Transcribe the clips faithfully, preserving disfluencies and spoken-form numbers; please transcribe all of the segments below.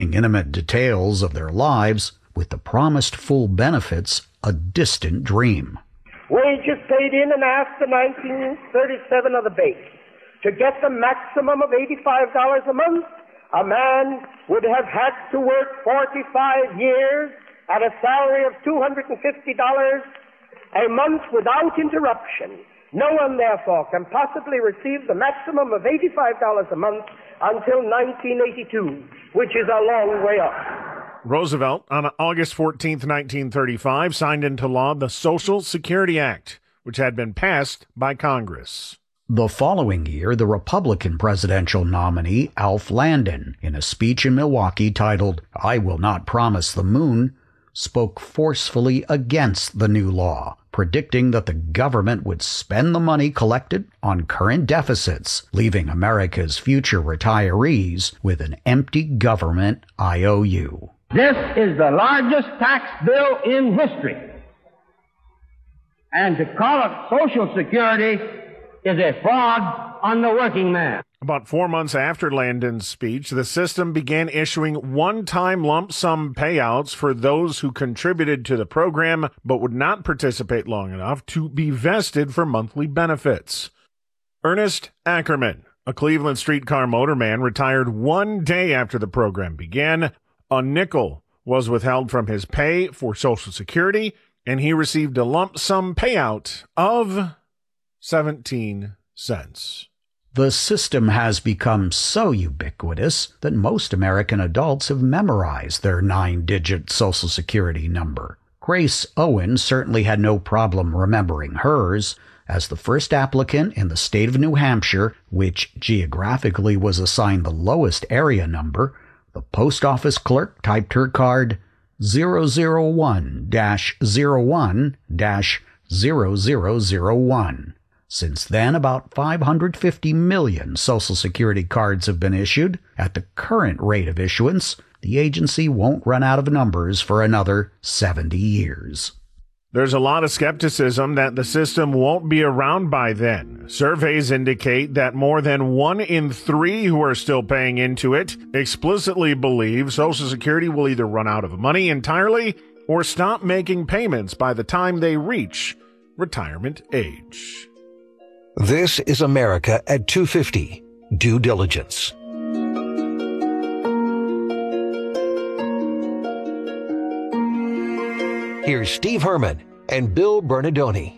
intimate details of their lives with the promised full benefits a distant dream. Wages paid in and after nineteen thirty-seven are the base. To get the maximum of eighty-five dollars a month, a man would have had to work forty-five years at a salary of two hundred fifty dollars a month without interruption. No one, therefore, can possibly receive the maximum of eighty-five dollars a month until nineteen eighty-two, which is a long way off. Roosevelt, on August fourteenth, nineteen thirty-five, signed into law the Social Security Act, which had been passed by Congress. The following year, the Republican presidential nominee, Alf Landon, in a speech in Milwaukee titled, "I Will Not Promise the Moon," spoke forcefully against the new law, predicting that the government would spend the money collected on current deficits, leaving America's future retirees with an empty government I O U. This is the largest tax bill in history. And to call it Social Security is a fraud on the working man. About four months after Landon's speech, the system began issuing one-time lump sum payouts for those who contributed to the program but would not participate long enough to be vested for monthly benefits. Ernest Ackerman, a Cleveland streetcar motorman, retired one day after the program began. A nickel was withheld from his pay for Social Security, and he received a lump sum payout of seventeen cents. The system has become so ubiquitous that most American adults have memorized their nine-digit Social Security number. Grace Owen certainly had no problem remembering hers. As the first applicant in the state of New Hampshire, which geographically was assigned the lowest area number, the post office clerk typed her card zero zero one dash zero one dash zero zero zero one. Since then, about five hundred fifty million Social Security cards have been issued. At the current rate of issuance, the agency won't run out of numbers for another seventy years. There's a lot of skepticism that the system won't be around by then. Surveys indicate that more than one in three who are still paying into it explicitly believe Social Security will either run out of money entirely or stop making payments by the time they reach retirement age. This is America at two fifty. Due diligence. Here's Steve Herman and Bill Bernardoni.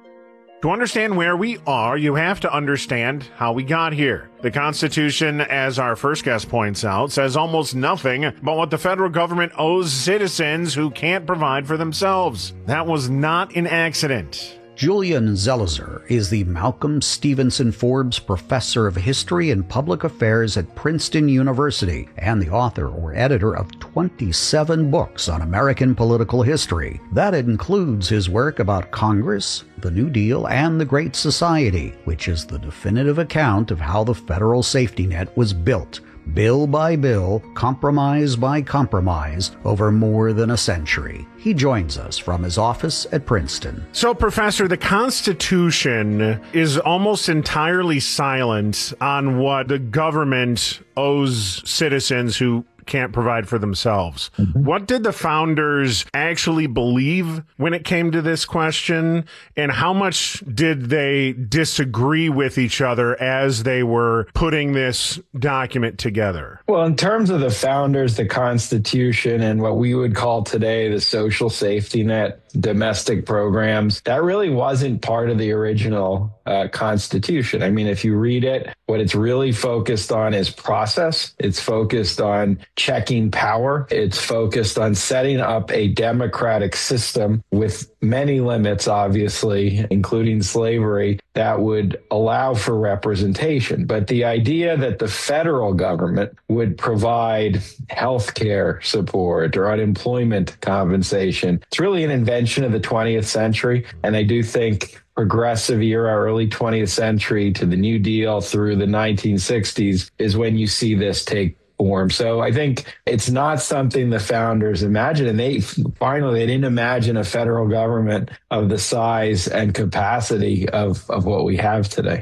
To understand where we are, you have to understand how we got here. The Constitution, as our first guest points out, says almost nothing about what the federal government owes citizens who can't provide for themselves. That was not an accident. Julian Zelizer is the Malcolm Stevenson Forbes Professor of History and Public Affairs at Princeton University and the author or editor of twenty-seven books on American political history. That includes his work about Congress, the New Deal, and the Great Society, which is the definitive account of how the federal safety net was built, bill by bill, compromise by compromise, over more than a century. He joins us from his office at Princeton. So, Professor, the Constitution is almost entirely silent on what the government owes citizens who can't provide for themselves. Mm-hmm. What did the founders actually believe when it came to this question, and how much did they disagree with each other as they were putting this document together? Well, in terms of the founders, the Constitution, and what we would call today the social safety net, domestic programs, that really wasn't part of the original uh, Constitution. I mean, if you read it, what it's really focused on is process. It's focused on checking power. It's focused on setting up a democratic system with many limits, obviously, including slavery, that would allow for representation. But the idea that the federal government would provide health care support or unemployment compensation, it's really an invention of the twentieth century. And I do think progressive era, early twentieth century to the New Deal through the nineteen sixties is when you see this take form. So I think it's not something the founders imagined. And they finally, they didn't imagine a federal government of the size and capacity of, of what we have today.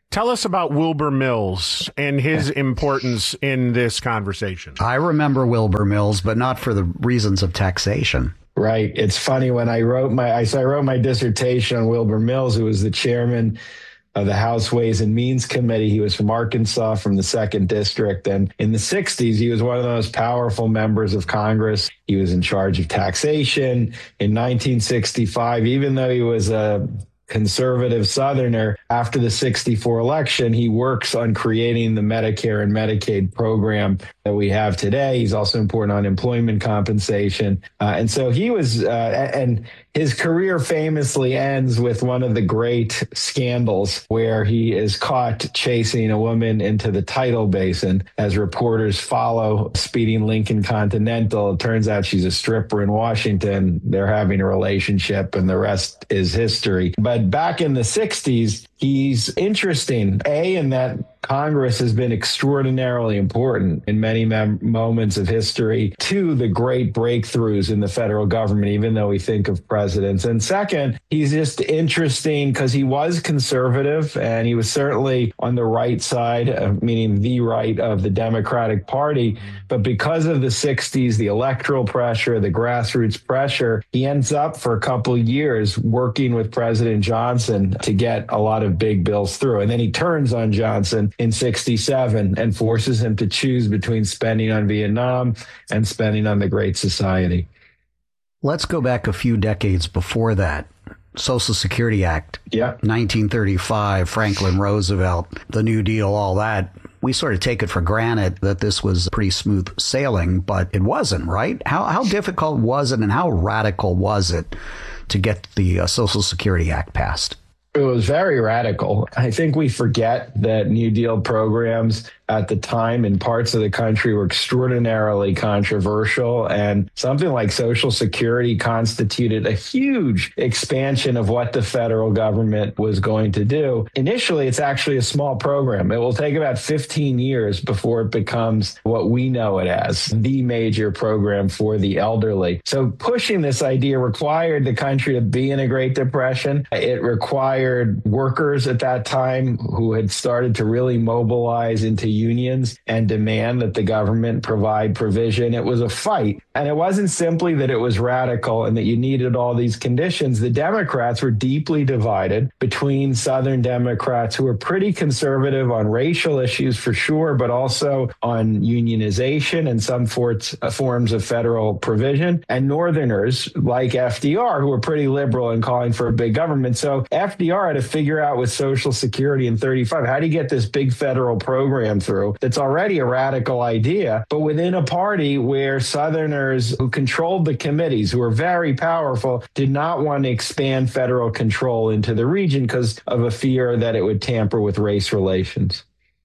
Tell us about Wilbur Mills and his importance in this conversation. I remember Wilbur Mills, but not for the reasons of taxation. Right. It's funny, when I wrote my I, so I wrote my dissertation on Wilbur Mills, who was the chairman of the House Ways and Means Committee. He was from Arkansas, from the second district. And in the sixties, he was one of the most powerful members of Congress. He was in charge of taxation. In nineteen sixty-five, even though he was a conservative Southerner, after the sixty-four election, he works on creating the Medicare and Medicaid program that we have today. He's also important on employment compensation. Uh, and so he was, uh, and his career famously ends with one of the great scandals where he is caught chasing a woman into the tidal basin as reporters follow speeding Lincoln Continental. It turns out she's a stripper in Washington. They're having a relationship, and the rest is history. But back in the sixties, he's interesting, A, in that Congress has been extraordinarily important in many mem- moments of history. Two, the great breakthroughs in the federal government, even though we think of presidents. And second, he's just interesting because he was conservative, and he was certainly on the right side, uh, meaning the right of the Democratic Party. But because of the sixties, the electoral pressure, the grassroots pressure, he ends up for a couple of years working with President Johnson to get a lot of big bills through. And then he turns on Johnson in sixty-seven and forces him to choose between spending on Vietnam and spending on the Great Society. Let's go back a few decades before that. Social Security Act, yeah, nineteen thirty-five, Franklin Roosevelt, the New Deal, all that. We sort of take it for granted that this was pretty smooth sailing, but it wasn't, right? How how difficult was it, and how radical was it to get the uh, Social Security Act passed? It was very radical. I think we forget that New Deal programs at the time in parts of the country were extraordinarily controversial, and something like Social Security constituted a huge expansion of what the federal government was going to do. Initially, it's actually a small program. It will take about fifteen years before it becomes what we know it as, the major program for the elderly. So pushing this idea required the country to be in a Great Depression. It required workers at that time who had started to really mobilize into unions and demand that the government provide provision. It was a fight. And it wasn't simply that it was radical and that you needed all these conditions. The Democrats were deeply divided between Southern Democrats who were pretty conservative on racial issues for sure, but also on unionization and some forts, uh, forms of federal provision, and Northerners like F D R who were pretty liberal and calling for a big government. So F D R had to figure out with Social Security in thirty-five, how do you get this big federal program through that's already a radical idea, but within a party where Southerners who controlled the committees, who were very powerful, did not want to expand federal control into the region because of a fear that it would tamper with race relations.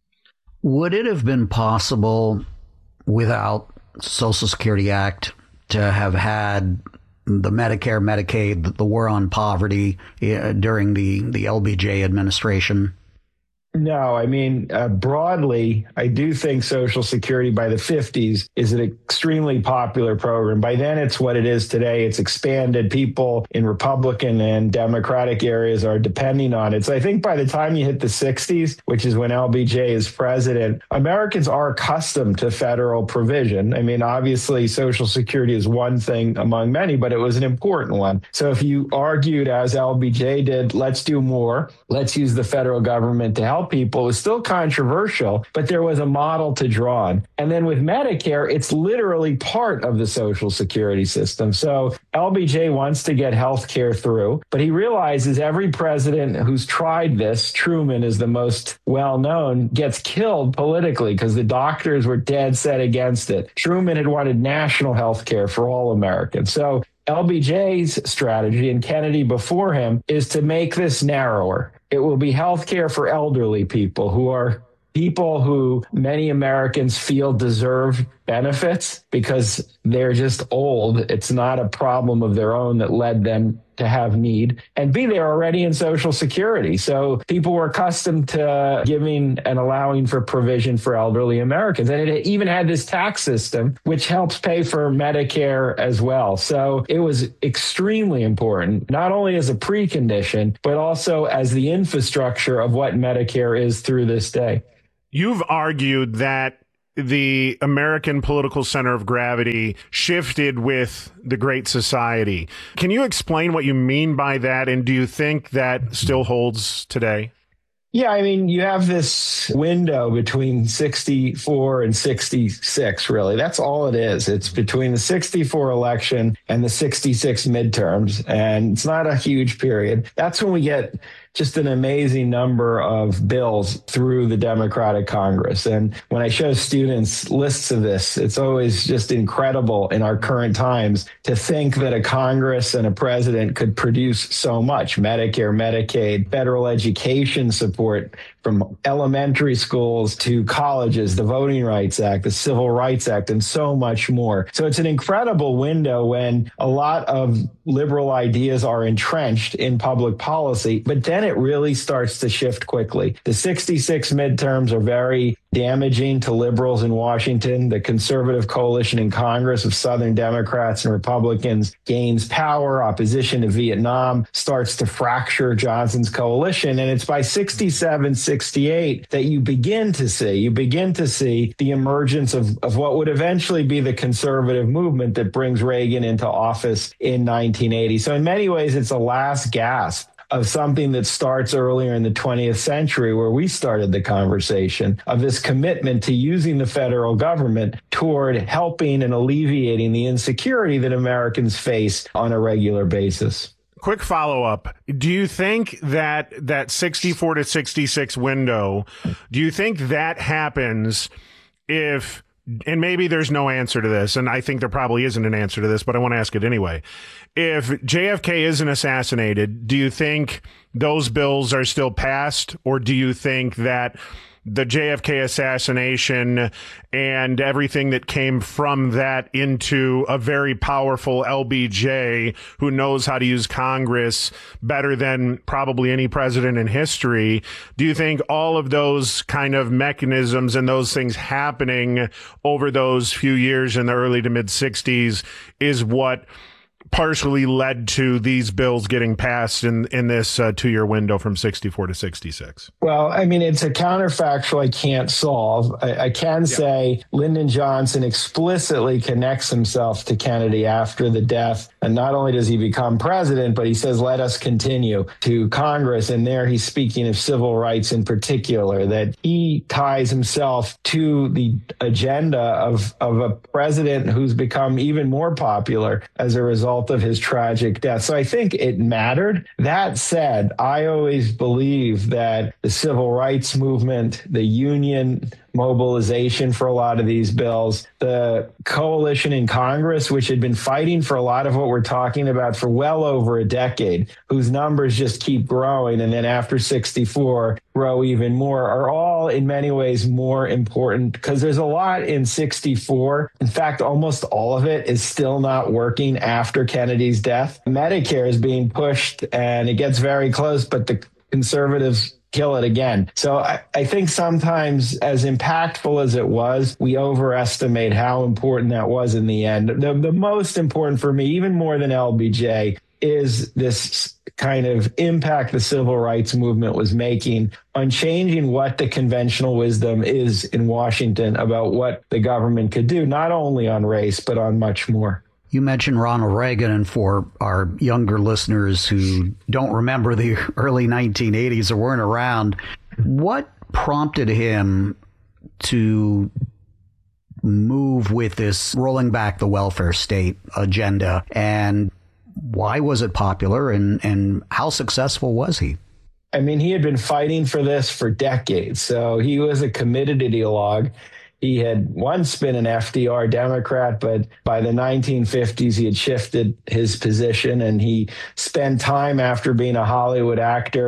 Would it have been possible without Social Security Act to have had the Medicare, Medicaid, the war on poverty uh, during the, the L B J administration? No, I mean, uh, broadly, I do think Social Security by the fifties is an extremely popular program. By then, it's what it is today. It's expanded. People in Republican and Democratic areas are depending on it. So I think by the time you hit the sixties, which is when L B J is president, Americans are accustomed to federal provision. I mean, obviously, Social Security is one thing among many, but it was an important one. So if you argued, as L B J did, let's do more, let's use the federal government to help people, it was still controversial, but there was a model to draw on. And then with Medicare, it's literally part of the Social Security system. So L B J wants to get health care through, but he realizes every president who's tried this, Truman is the most well-known, gets killed politically because the doctors were dead set against it. Truman had wanted national health care for all Americans. So L B J's strategy, and Kennedy before him, is to make this narrower. It will be health care for elderly people who are people who many Americans feel deserve benefits because they're just old. It's not a problem of their own that led them to have need, and B, they're already in Social Security. So people were accustomed to giving and allowing for provision for elderly Americans. And it even had this tax system, which helps pay for Medicare as well. So it was extremely important, not only as a precondition, but also as the infrastructure of what Medicare is through this day. You've argued that the American political center of gravity shifted with the Great Society. Can you explain what you mean by that? And do you think that still holds today? Yeah, I mean, you have this window between sixty-four and sixty-six, really. That's all it is. It's between the sixty-four election and the sixty-six midterms, and it's not a huge period. That's when we get just an amazing number of bills through the Democratic Congress. And when I show students lists of this, it's always just incredible in our current times to think that a Congress and a president could produce so much: Medicare, Medicaid, federal education support from elementary schools to colleges, the Voting Rights Act, the Civil Rights Act, and so much more. So it's an incredible window when a lot of liberal ideas are entrenched in public policy, but then it really starts to shift quickly. The sixty-six midterms are very damaging to liberals in Washington. The conservative coalition in Congress of Southern Democrats and Republicans gains power. Opposition to Vietnam starts to fracture Johnson's coalition. And it's by sixty-seven, sixty-eight that you begin to see, you begin to see the emergence of, of what would eventually be the conservative movement that brings Reagan into office in nineteen eighty. So in many ways, it's a last gasp of something that starts earlier in the twentieth century, where we started the conversation of this commitment to using the federal government toward helping and alleviating the insecurity that Americans face on a regular basis. Quick follow-up. Do you think that that sixty-four to sixty-six window, do you think that happens if, and maybe there's no answer to this, and I think there probably isn't an answer to this, but I want to ask it anyway. If J F K isn't assassinated, do you think those bills are still passed, or do you think that the J F K assassination and everything that came from that into a very powerful L B J who knows how to use Congress better than probably any president in history, do you think all of those kind of mechanisms and those things happening over those few years in the early to mid sixties is what partially led to these bills getting passed in in this uh, two-year window from sixty-four to sixty-six? Well, I mean, it's a counterfactual I can't solve. I, I can yeah. say Lyndon Johnson explicitly connects himself to Kennedy after the death. And not only does he become president, but he says, let us continue to Congress. And there he's speaking of civil rights in particular, that he ties himself to the agenda of, of a president who's become even more popular as a result of his tragic death. So I think it mattered. That said, I always believe that the civil rights movement, the union mobilization for a lot of these bills, the coalition in Congress, which had been fighting for a lot of what we're talking about for well over a decade, whose numbers just keep growing, and then after sixty-four grow even more, are all in many ways more important because there's a lot in sixty-four. In fact, almost all of it is still not working after Kennedy's death. Medicare is being pushed and it gets very close, but the conservatives kill it again. So I, I think sometimes, as impactful as it was, we overestimate how important that was in the end. The, the most important for me, even more than L B J, is this kind of impact the civil rights movement was making on changing what the conventional wisdom is in Washington about what the government could do, not only on race, but on much more. You mentioned Ronald Reagan, and for our younger listeners who don't remember the early nineteen eighties or weren't around, what prompted him to move with this rolling back the welfare state agenda, and why was it popular, and, and how successful was he? I mean, he had been fighting for this for decades, so he was a committed ideologue. He had once been an F D R Democrat, but by the nineteen fifties, he had shifted his position, and he spent time after being a Hollywood actor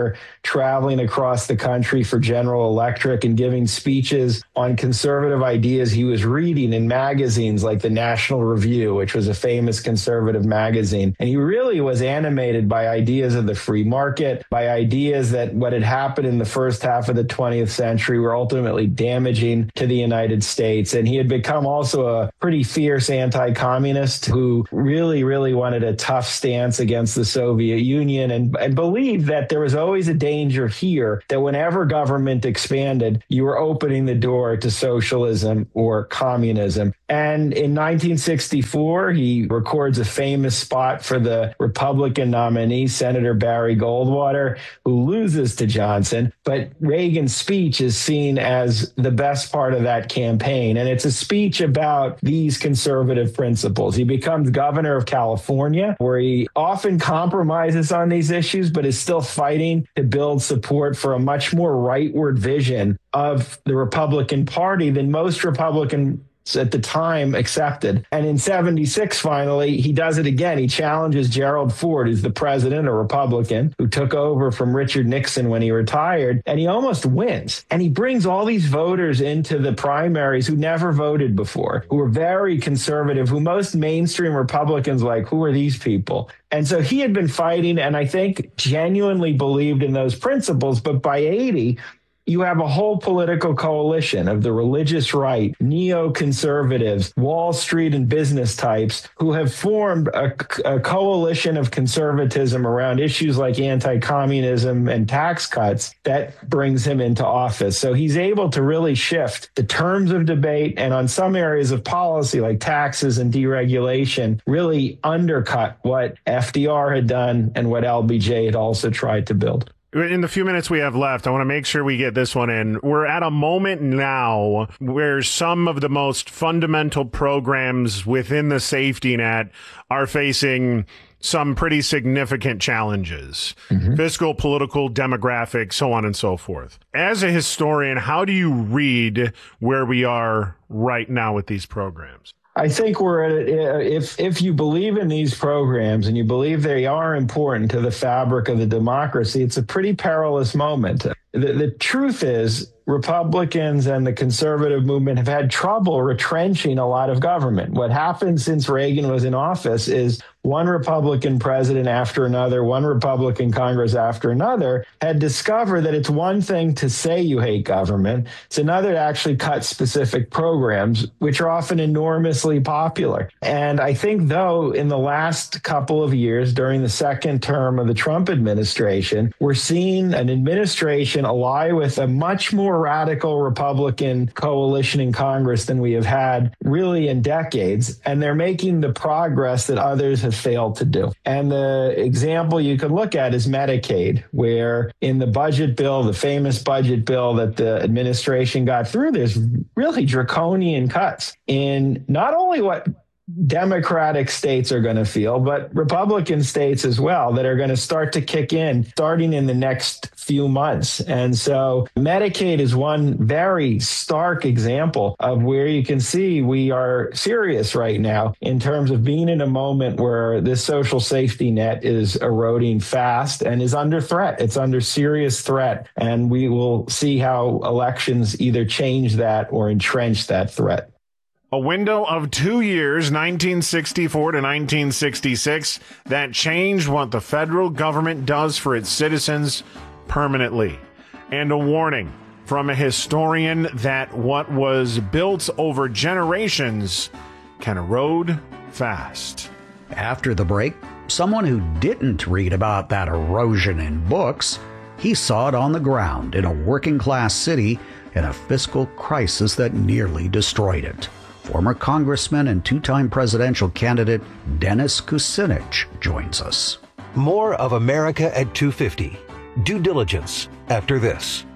traveling across the country for General Electric and giving speeches on conservative ideas he was reading in magazines like the National Review, which was a famous conservative magazine. And he really was animated by ideas of the free market, by ideas that what had happened in the first half of the twentieth century were ultimately damaging to the United States. And he had become also a pretty fierce anti-communist who really, really wanted a tough stance against the Soviet Union and, and believed that there was always a danger here that whenever government expanded, you were opening the door to socialism or communism. And in nineteen sixty-four, he records a famous spot for the Republican nominee, Senator Barry Goldwater, who loses to Johnson. But Reagan's speech is seen as the best part of that campaign. And it's a speech about these conservative principles. He becomes governor of California, where he often compromises on these issues, but is still fighting to build support for a much more rightward vision of the Republican Party than most Republican at the time accepted. And in seventy-six, finally, he does it again. He challenges Gerald Ford, who's the president, a Republican, who took over from Richard Nixon when he retired, and he almost wins. And he brings all these voters into the primaries who never voted before, who were very conservative, who most mainstream Republicans like, who are these people? And so he had been fighting, and I think genuinely believed in those principles. But by eighty, you have a whole political coalition of the religious right, neoconservatives, Wall Street and business types who have formed a, a coalition of conservatism around issues like anti-communism and tax cuts that brings him into office. So he's able to really shift the terms of debate, and on some areas of policy like taxes and deregulation, really undercut what F D R had done and what L B J had also tried to build. In the few minutes we have left, I want to make sure we get this one in. We're at a moment now where some of the most fundamental programs within the safety net are facing some pretty significant challenges. Mm-hmm. Fiscal, political, demographic, so on and so forth. As a historian, how do you read where we are right now with these programs? I think we're at a, if if you believe in these programs and you believe they are important to the fabric of the democracy, it's a pretty perilous moment. The, the truth is, Republicans and the conservative movement have had trouble retrenching a lot of government. What happened since Reagan was in office is one Republican president after another, one Republican Congress after another, had discovered that it's one thing to say you hate government. It's another to actually cut specific programs, which are often enormously popular. And I think, though, in the last couple of years, during the second term of the Trump administration, we're seeing an administration ally with a much more radical Republican coalition in Congress than we have had really in decades. And they're making the progress that others have failed to do. And the example you could look at is Medicaid, where in the budget bill, the famous budget bill that the administration got through, there's really draconian cuts in not only what Democratic states are going to feel, but Republican states as well, that are going to start to kick in starting in the next few months. And so Medicaid is one very stark example of where you can see we are serious right now in terms of being in a moment where this social safety net is eroding fast and is under threat. It's under serious threat. And we will see how elections either change that or entrench that threat. A window of two years, nineteen sixty-four to nineteen sixty-six, that changed what the federal government does for its citizens permanently. And a warning from a historian that what was built over generations can erode fast. After the break, someone who didn't read about that erosion in books, he saw it on the ground in a working-class city in a fiscal crisis that nearly destroyed it. Former Congressman and two-time presidential candidate Dennis Kucinich joins us. More of America at two fifty. Due diligence after this.